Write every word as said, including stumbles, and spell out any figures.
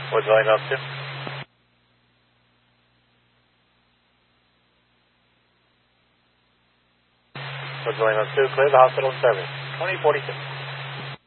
Woods William two. Woods William two, clear the hospital service. twenty forty-two.